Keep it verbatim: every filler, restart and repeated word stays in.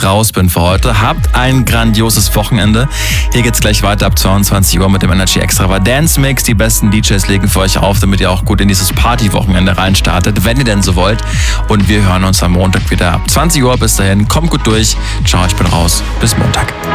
raus bin für heute. Habt ein grandioses Wochenende. Hier geht's gleich weiter ab zweiundzwanzig Uhr mit dem Energy Extravaganza Mix. Die besten D Js legen für euch auf, damit ihr auch gut in dieses Partywochenende reinstartet, wenn ihr denn so wollt. Und wir hören uns am Montag wieder ab zwanzig Uhr. Bis dahin, kommt gut durch. Ciao, ich bin raus. Bis Montag.